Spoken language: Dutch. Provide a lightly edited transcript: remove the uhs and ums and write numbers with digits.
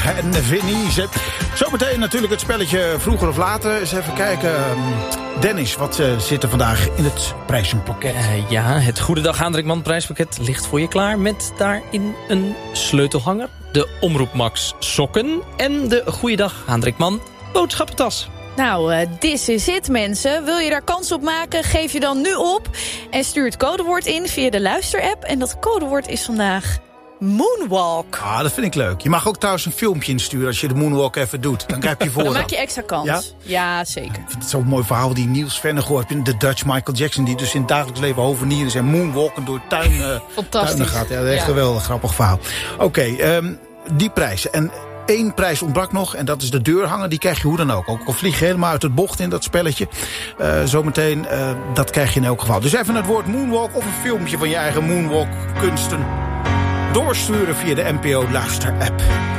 en Venise. Zometeen natuurlijk het spelletje vroeger of later. Eens even kijken. Dennis, wat zit er vandaag in het prijzenpakket? Ja, het Goedendag Hendrikman prijspakket ligt voor je klaar. Met daarin een sleutelhanger, de Omroep Max sokken en de Goeiedag Hendrikman boodschappentas. Nou, this is it, mensen. Wil je daar kans op maken? Geef je dan nu op. En stuur het codewoord in via de luisterapp. En dat codewoord is vandaag Moonwalk. Ah, dat vind ik leuk. Je mag ook trouwens een filmpje insturen als je de Moonwalk even doet. Dan krijg je voor. Dan maak je extra kans. Ja, zeker. Ik vind het zo'n mooi verhaal die Niels Vennegoor heeft. De Dutch Michael Jackson, die dus in het dagelijks leven hovenier is en moonwalken door tuinen gaat. Ja, dat is echt een wel grappig verhaal. Oké, die prijzen. En 1 prijs ontbrak nog en dat is de deurhanger. Die krijg je hoe dan ook. Ook al vlieg je helemaal uit het bocht in dat spelletje. Zometeen, dat krijg je in elk geval. Dus even het woord moonwalk of een filmpje van je eigen moonwalk kunsten doorsturen via de NPO Luister-app.